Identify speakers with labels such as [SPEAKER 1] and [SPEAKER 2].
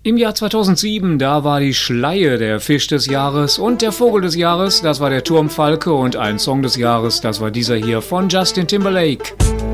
[SPEAKER 1] Im Jahr 2007, da war die Schleie der Fisch des Jahres und der Vogel des Jahres, das war der Turmfalke und ein Song des Jahres, das war dieser hier von Justin Timberlake.